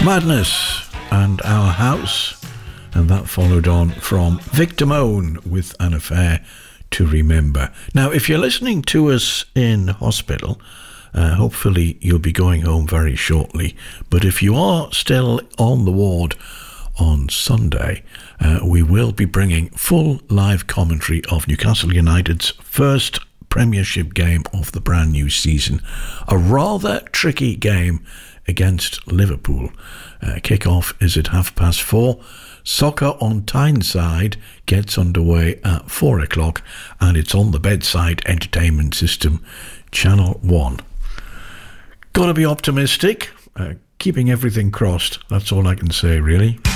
Madness and Our House, and that followed on from Victor Moan with An Affair to Remember. Now, if you're listening to us in hospital, hopefully you'll be going home very shortly, but if you are still on the ward on Sunday, we will be bringing full live commentary of Newcastle United's first Premiership game of the brand new season. A rather tricky game against Liverpool. Kick-off is at 4:30. Soccer on Tyneside gets underway at 4 o'clock, and it's on the bedside entertainment system, Channel 1. Gotta be optimistic, keeping everything crossed. That's all I can say, really.